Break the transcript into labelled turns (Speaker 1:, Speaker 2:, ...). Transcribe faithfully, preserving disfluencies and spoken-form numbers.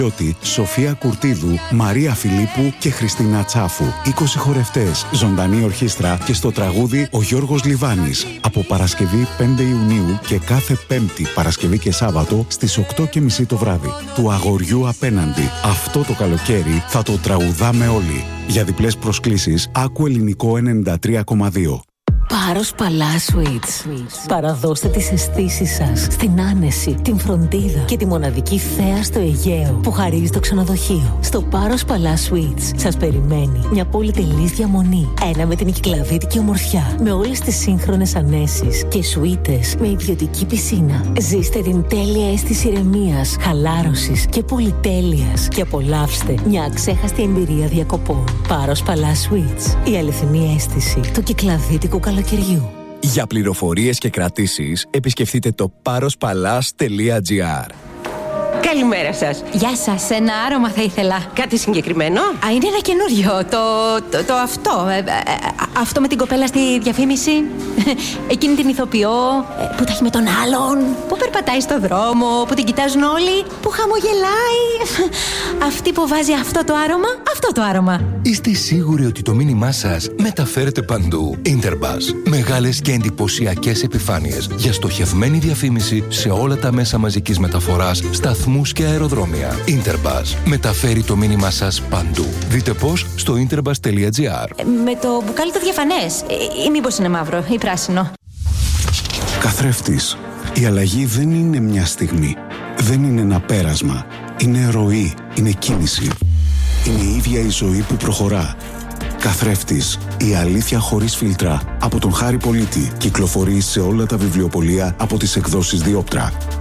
Speaker 1: Σοφία Κουρτίδου, Μαρία Φιλίππου και Χριστίνα Τσάφου. είκοσι χορευτές, ζωντανή ορχήστρα και στο τραγούδι ο Γιώργος Λιβάνης. Από Παρασκευή πέντε Ιουνίου και κάθε Πέμπτη, Παρασκευή και Σάββατο στις οκτώ και μισή το βράδυ. Του αγοριού απέναντι. Αυτό το καλοκαίρι θα το τραγουδάμε όλοι. Για διπλές προσκλήσεις, άκου Ελληνικό ενενήντα τρία κόμμα δύο.
Speaker 2: Πάρος Παλά Suites. Παραδώστε τις αισθήσεις σας στην άνεση, την φροντίδα και τη μοναδική θέα στο Αιγαίο που χαρίζει το ξενοδοχείο. Στο Πάρος Παλά Suites σας περιμένει μια πολυτελής διαμονή. Ένα με την κυκλαδίτικη ομορφιά, με όλες τις σύγχρονες ανέσεις και σουίτες με ιδιωτική πισίνα. Ζήστε την τέλεια αίσθηση ηρεμίας, χαλάρωσης και πολυτέλειας και απολαύστε μια αξέχαστη εμπειρία διακοπών. Πάρος Παλά Suites. Η αληθινή αίσθηση του κυκλαδίτικου καλοκαιριού.
Speaker 3: Για πληροφορίες και κρατήσεις, επισκεφτείτε το πάροσπαλάς τελεία τζι άρ.
Speaker 4: Καλημέρα σας.
Speaker 5: Γεια σας, ένα άρωμα θα ήθελα.
Speaker 4: Κάτι συγκεκριμένο?
Speaker 5: Α, είναι ένα καινούριο, το, το, το αυτό, ε, ε, αυτό με την κοπέλα στη διαφήμιση, εκείνη την ηθοποιό, ε, που τα έχει με τον άλλον, που περπατάει στο δρόμο, που την κοιτάζουν όλοι, που χαμογελάει, αυτή που βάζει αυτό το άρωμα, αυτό το άρωμα.
Speaker 6: Είστε σίγουροι ότι το μήνυμά σας μεταφέρετε παντού? Interbus. Μεγάλες και εντυπωσιακές επιφάνειες για στοχευμένη διαφήμιση σε όλα τα μέσα μαζικής μεταφοράς, σταθμούς και αεροδρόμια. Interbus. Μεταφέρει το μήνυμά σας παντού. Δείτε πώς στο interbus τελεία τζι άρ.
Speaker 5: Ε, με το μπουκάλι το διαφανές, ε, ή μήπως είναι μαύρο ή πράσινο?
Speaker 1: Καθρέφτης. Η αλλαγή δεν είναι μια στιγμή. Δεν είναι ένα πέρασμα. Είναι ροή. Είναι κίνηση. Είναι η ίδια η ζωή που προχωρά. Καθρέφτης. Η αλήθεια χωρίς φίλτρα. Από τον Χάρη Πολίτη. Κυκλοφορεί σε όλα τα βιβλιοπωλεία από τις εκδόσεις Διόπτρα.